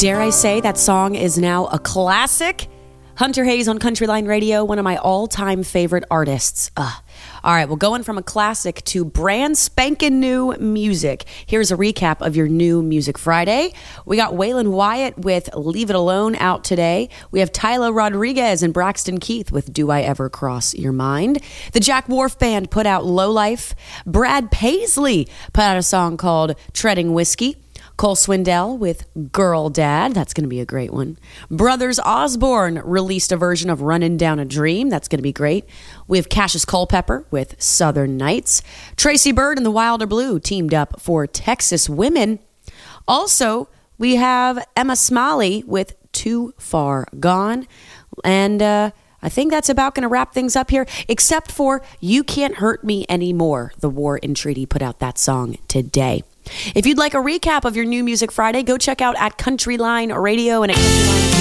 Dare I say that song is now a classic? Hunter Hayes on Countryline Radio, one of my all-time favorite artists. All right, well, going from a classic to brand spanking new music. Here's a recap of your new Music Friday. We got Waylon Wyatt with Leave It Alone out today. We have Tyler Rodriguez and Braxton Keith with Do I Ever Cross Your Mind. The Jack Wharf Band put out Low Life. Brad Paisley put out a song called Treading Whiskey. Cole Swindell with Girl Dad. That's going to be a great one. Brothers Osborne released a version of Running Down a Dream. That's going to be great. We have Cassius Culpepper with Southern Nights. Tracy Byrd and the Wilder Blue teamed up for Texas Women. Also, we have Emma Smalley with Too Far Gone. And I think that's about going to wrap things up here, except for You Can't Hurt Me Anymore. The War and Treaty put out that song today. If you'd like a recap of your new Music Friday, go check out at Countryline Radio and at Countryline